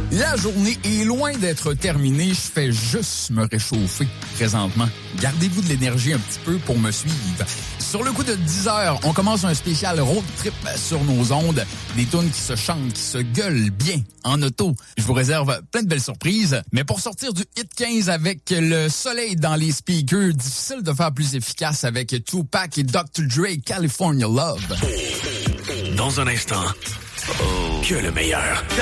La journée est loin d'être terminée. Je fais juste me réchauffer présentement. Gardez-vous de l'énergie un petit peu pour me suivre. Sur le coup de 10 heures, on commence un spécial road trip sur nos ondes. Des tunes qui se chantent, qui se gueulent bien en auto. Je vous réserve plein de belles surprises. Mais pour sortir du Hit 15 avec le soleil dans les speakers, difficile de faire plus efficace avec Tupac et Dr. Dre, California Love. Dans un instant, que le meilleur.